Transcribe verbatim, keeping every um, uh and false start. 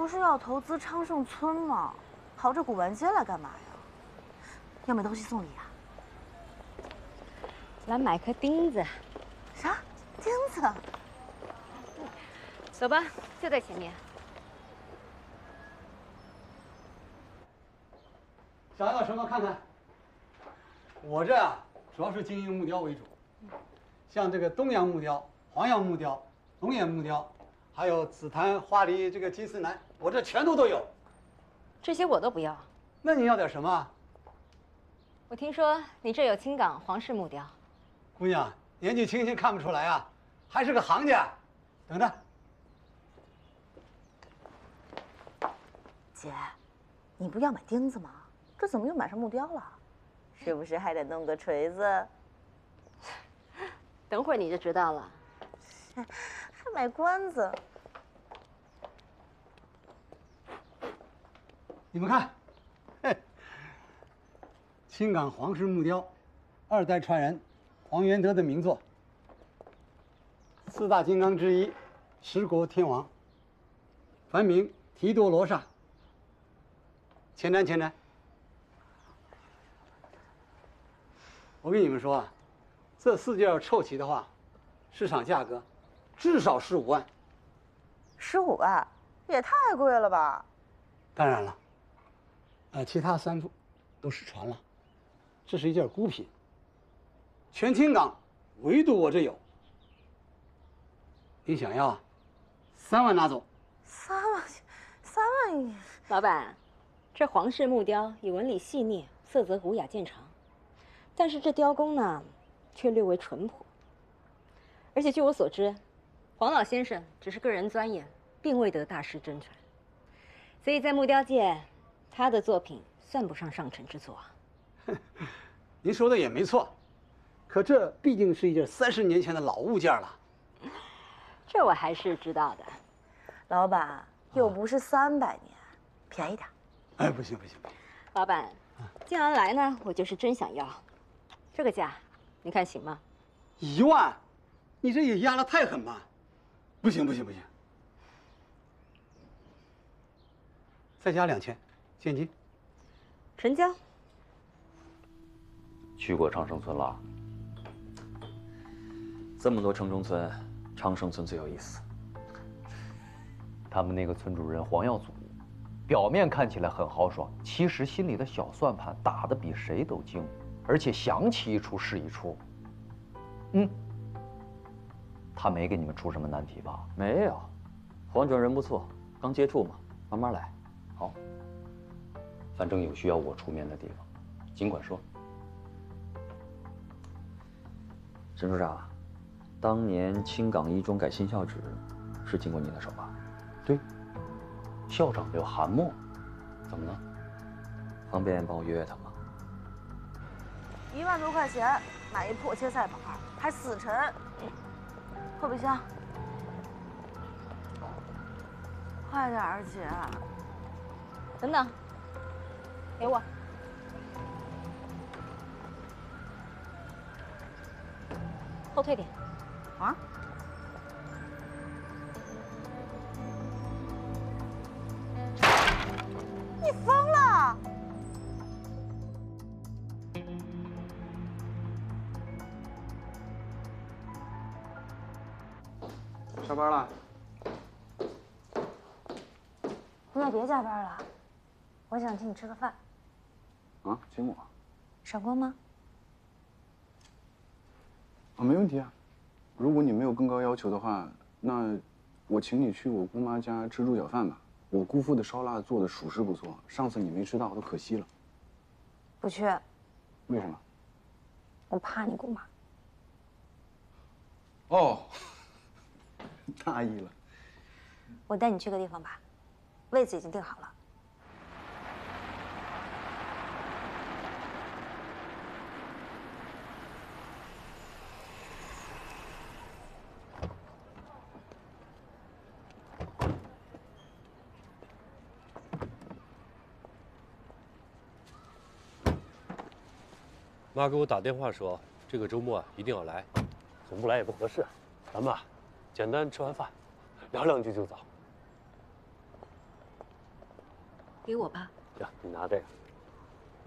不是要投资昌盛村吗？跑这古玩街来干嘛呀？要买东西送礼啊？ 来买颗钉子。 啥？钉子？ 走吧，就在前面。 想要什么看看？我这啊，主要是经营木雕为主，像这个东洋木雕、黄杨木雕、龙眼木雕，还有紫檀、花梨、这个金丝楠，我这全都都有。 这些我都不要。 那你要点什么？ 我听说你这有青冈皇室木雕。 姑娘，年纪轻轻看不出来啊，还是个行家。等着。 姐，你不要买钉子吗？这怎么又买上木雕了？是不是还得弄个锤子？ 等会儿你就知道了。 还卖关子。 你们看，嘿，青冈皇室木雕，二代传人黄元德的名作，四大金刚之一，十国天王，梵名提多罗刹。前瞻，前瞻。我跟你们说啊，这四件要凑齐的话，市场价格至少十五万。 十五万，也太贵了吧？ 当然了，呃，其他三幅都失传了，这是一件孤品。全青冈唯独我这有。你想要啊？三万拿走。 三万，三万。 老板，这皇室木雕以纹理细腻，色泽古雅见长。但是这雕工呢，却略为淳朴。而且据我所知，黄老先生只是个人钻研，并未得大师真传，所以在木雕界，他的作品算不上上乘之作。 您说的也没错，可这毕竟是一件三十年前的老物件了。 这我还是知道的。 老板，又不是三百年，便宜点。 哎，不行不行不行。 老板，既然来呢，我就是真想要。这个价，你看行吗？ 一万，你这也压得太狠吧？不行不行不行，再加两千，现金。 成交。 去过昌盛村了？这么多城中村，昌盛村最有意思。他们那个村主人黄耀祖，表面看起来很豪爽，其实心里的小算盘打得比谁都精。而且想起一出是一出。嗯，他没给你们出什么难题吧？ 没有，黄主任人不错，刚接触嘛，慢慢来。 好，反正有需要我出面的地方，尽管说。 陈处长，当年青冈一中改新校址，是经过你的手吧？ 对，校长叫韩墨，怎么了？ 方便帮我约约他吗？ 一万多块钱买一破切菜板，还死沉。后备箱，快点儿，姐。 等等，给我。后退点。 啊？你疯了！ 下班了？ 你也别加班了，我想请你吃个饭。 啊，请我？ 闪光吗？ 啊，没问题啊。如果你没有更高要求的话，那我请你去我姑妈家吃猪脚饭吧。我姑父的烧腊做的属实不错，上次你没吃到都可惜了。 不去。 为什么？ 我怕你姑妈。 哦。大意了， 我带你去个地方吧，位子已经定好了。 妈给我打电话说，这个周末啊一定要来，总不来也不合适，咱们啊。简单吃完饭，聊两句就走。 给我吧。 行，你拿这个。